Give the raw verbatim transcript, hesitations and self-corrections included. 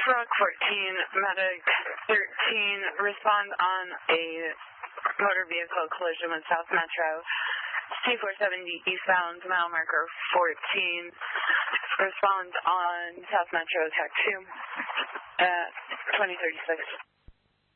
Frog fourteen, Medic thirteen, respond on a motor vehicle collision with South Metro. C four seventy eastbound, mile marker fourteen, respond on South Metro, attack two at twenty thirty-six.